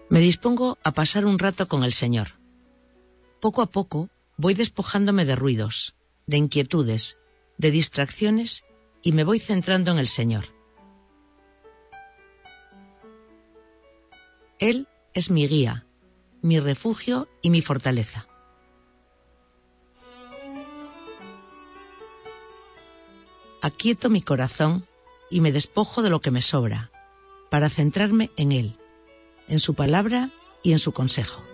Me dispongo a pasar un rato con el Señor. Poco a poco voy despojándome de ruidos, de inquietudes, de distracciones y me voy centrando en el Señor. Él es mi guía, mi refugio y mi fortaleza. Aquieto mi corazón y me despojo de lo que me sobra, para centrarme en Él, en su palabra y en su consejo.